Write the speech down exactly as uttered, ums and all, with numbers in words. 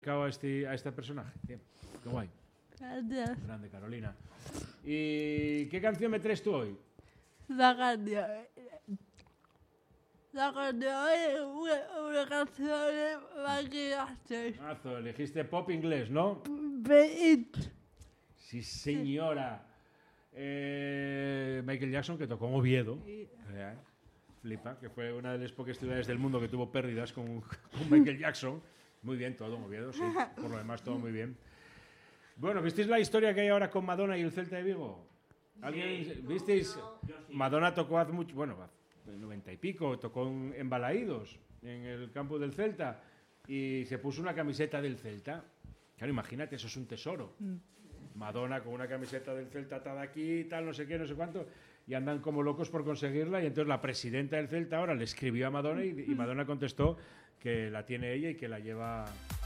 A este, a este personaje. Bien, qué guay. Gracias. Grande, Carolina. ¿Y qué canción me traes tú hoy? La canción. La canción es una, una canción de Michael Jackson. Mazo, elegiste pop inglés, ¿no? Beat. Sí, señora. Eh, Michael Jackson, que tocó en Oviedo. Sí. Eh, flipa, que fue una de las pocas ciudades del mundo que tuvo pérdidas con, con Michael Jackson. Muy bien, todo en Oviedo, sí. Por lo demás, todo muy bien. Bueno, ¿visteis la historia que hay ahora con Madonna y el Celta de Vigo? ¿Alguien Sí. visteis? No, yo sí. Madonna tocó hace mucho, bueno, en el noventa y pico, tocó en, en Balaídos, en el campo del Celta, y se puso una camiseta del Celta. Claro, imagínate, eso es un tesoro. Madonna con una camiseta del Celta atada aquí, tal, no sé qué, no sé cuánto, y andan como locos por conseguirla, y entonces la presidenta del Celta ahora le escribió a Madonna y, y Madonna contestó que la tiene ella y que la lleva